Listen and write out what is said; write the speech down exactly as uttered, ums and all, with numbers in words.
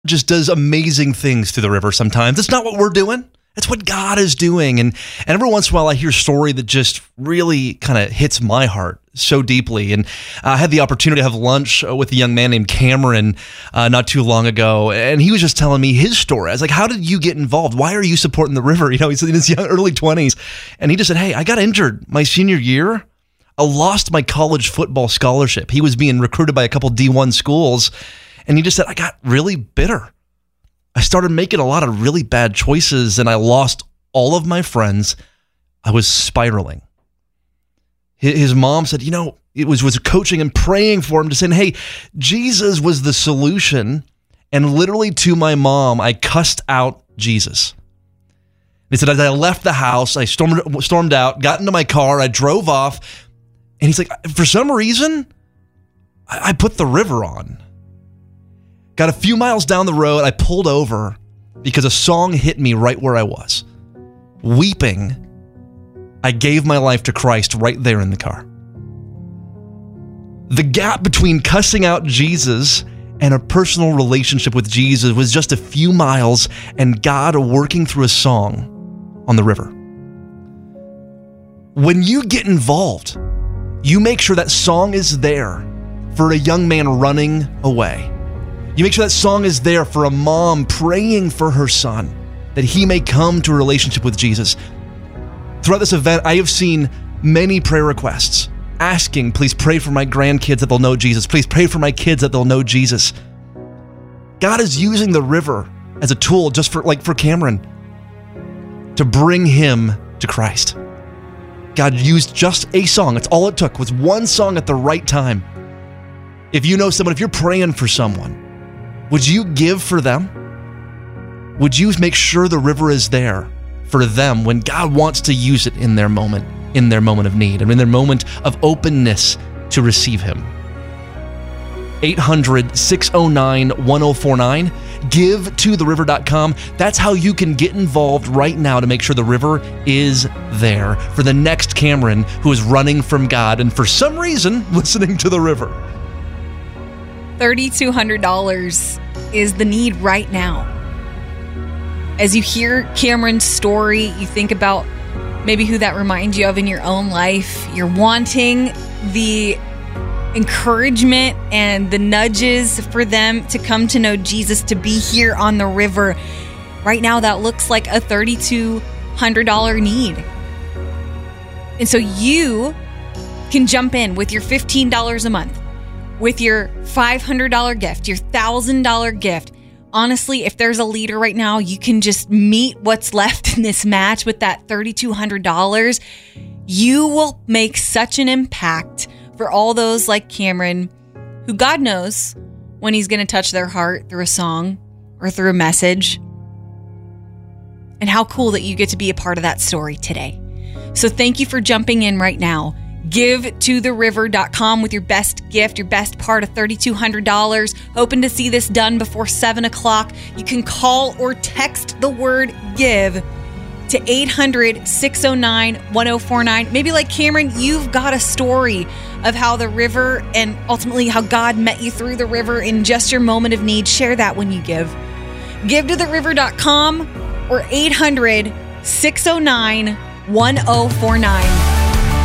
just does amazing things through the river sometimes. It's not what we're doing. It's what God is doing. And, and every once in a while, I hear a story that just really kind of hits my heart so deeply. And I had the opportunity to have lunch with a young man named Cameron uh, not too long ago. And he was just telling me his story. I was like, how did you get involved? Why are you supporting the river? You know, he's in his young, early twenties. And he just said, hey, I got injured my senior year. I lost my college football scholarship. He was being recruited by a couple D one schools. And he just said, I got really bitter. I started making a lot of really bad choices and I lost all of my friends. I was spiraling. His mom said, you know, it was, was coaching and praying for him to say, hey, Jesus was the solution. And literally to my mom, I cussed out Jesus. He said, as I left the house, I stormed, stormed out, got into my car, I drove off. And he's like, for some reason, I, I put the river on. Got a few miles down the road, I pulled over because a song hit me right where I was. Weeping, I gave my life to Christ right there in the car. The gap between cussing out Jesus and a personal relationship with Jesus was just a few miles, and God working through a song on the river. When you get involved, you make sure that song is there for a young man running away. You make sure that song is there for a mom praying for her son, that he may come to a relationship with Jesus. Throughout this event, I have seen many prayer requests asking, please pray for my grandkids that they'll know Jesus. Please pray for my kids that they'll know Jesus. God is using the river as a tool just for, like for Cameron, to bring him to Christ. God used just a song. That's all it took, was one song at the right time. If you know someone, if you're praying for someone, would you give for them? Would you make sure the river is there for them when God wants to use it in their moment, in their moment of need, and in their moment of openness to receive him? eight hundred, six oh nine, one oh four nine. give to the river dot com. That's how you can get involved right now to make sure the river is there for the next Cameron who is running from God and for some reason listening to the river. three thousand two hundred dollars is the need right now. As you hear Cameron's story, you think about maybe who that reminds you of in your own life. You're wanting the encouragement and the nudges for them to come to know Jesus, to be here on the river. Right now, that looks like a three thousand two hundred dollars need. And so you can jump in with your fifteen dollars a month, with your five hundred dollars gift, your one thousand dollars gift. Honestly, if there's a leader right now, you can just meet what's left in this match with that three thousand two hundred dollars. You will make such an impact for all those like Cameron, who God knows when he's going to touch their heart through a song or through a message. And how cool that you get to be a part of that story today. So thank you for jumping in right now. give to the river dot com with your best gift, your best part of three thousand two hundred dollars. Hoping to see this done before seven o'clock. You can call or text the word give to eight hundred, six oh nine, one oh four nine. Maybe like Cameron, you've got a story of how the river and ultimately how God met you through the river in just your moment of need. Share that when you give. give to the river dot com or eight hundred, six oh nine, one oh four nine.